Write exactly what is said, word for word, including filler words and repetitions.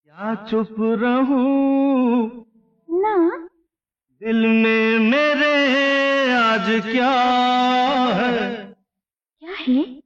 क्या चुप रहूं ना, दिल में मेरे आज क्या है? क्या है?